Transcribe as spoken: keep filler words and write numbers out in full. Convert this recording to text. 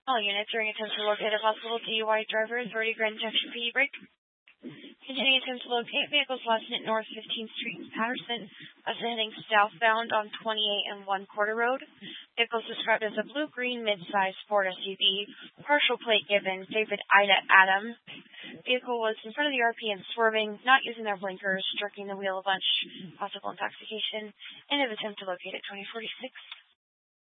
All units during attempt to locate a possible D U I driver, authority grant junction P D break. Continuing attempt to locate vehicles lost at North fifteenth Street in Patterson, as heading southbound on twenty-eight and one quarter road. Vehicles described as a blue-green mid-size Ford S U V. Partial plate given, David Ida Adam. Vehicle was in front of the R P and swerving, not using their blinkers, jerking the wheel a bunch, possible intoxication, and an attempt to locate at twenty forty-six.